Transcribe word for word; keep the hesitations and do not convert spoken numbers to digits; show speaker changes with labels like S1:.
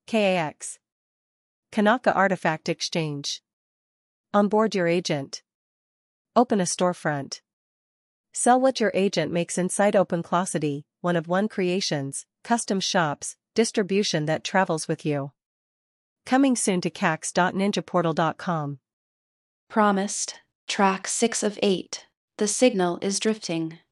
S1: K A X. Kanaka Artifact Exchange. Onboard your agent. Open a storefront. Sell what your agent makes inside OpenClocity, one of one creations, custom shops, distribution that travels with you. Coming soon to cax dot ninja portal dot com.
S2: Promised. Track six of eight. The signal is drifting.